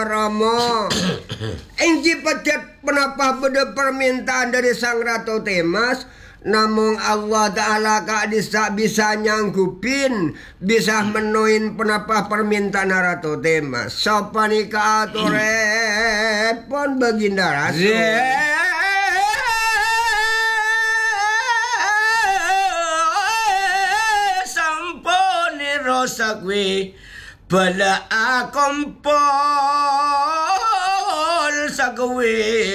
Rama. Engji pecet penapa beda permintaan dari sang Ratu Temas, namun Allah Ta'ala kak bisa nyanggupin, bisa menuin penapa permintaan Ratu Temas. Sopan ika aturepon Baginda Rasul. Sampone rosakwe bala akompol sagawe